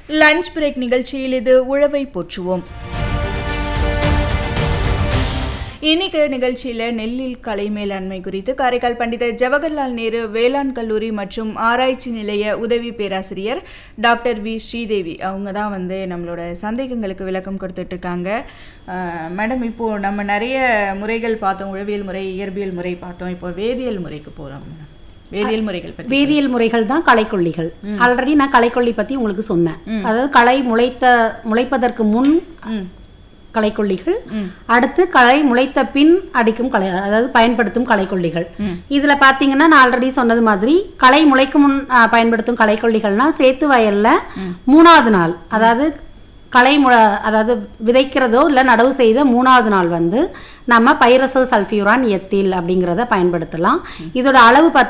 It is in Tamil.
லஞ்ச் பிரேக் நிகழ்ச்சியில் இது உழவை போற்றுவோம். இன்னைக்கு நிகழ்ச்சியில் நெல்லில் கலை மேலாண்மை குறித்து காரைக்கால் பண்டித ஜவஹர்லால் நேரு வேளாண் கல்லூரி மற்றும் ஆராய்ச்சி நிலைய உதவி பேராசிரியர் டாக்டர் வி ஸ்ரீதேவி அவங்க தான் நம்மளோட சந்தேகங்களுக்கு விளக்கம் கொடுத்துட்டு இருக்காங்க. மேடம், இப்போது நம்ம நிறைய முறைகள் பார்த்தோம், உழவியல் முறை, இயற்பியல் முறை பார்த்தோம். இப்போ வேதியியல் முறைக்கு போகிறோம். வேதியியல் முறைகள் தான் களைக்கொல்லிகள். ஆல்ரெடி நான் களைக்கொல்லி பற்றி உங்களுக்கு சொன்னேன். அதாவது களை முளைப்பதற்கு முன் களைக்கொல்லிகள், அடுத்து களை முளைத்த பின் அடிக்கும் அதாவது பயன்படுத்தும் களைக்கொல்லிகள். இதுல பாத்தீங்கன்னா நான் ஆல்ரெடி சொன்னது மாதிரி களை முளைக்கும் முன் பயன்படுத்தும் களைக்கொல்லிகள்னா சேத்து வயல்ல 3வது நாள், அதாவது அதாவது விதைக்கிறதோ இல்லை நடவு செய்த 3வது நாள் நம்ம பைரசோ சல்ஃபியூரான் எத்தில் அப்படிங்கிறத பயன்படுத்தலாம். இதோட அளவு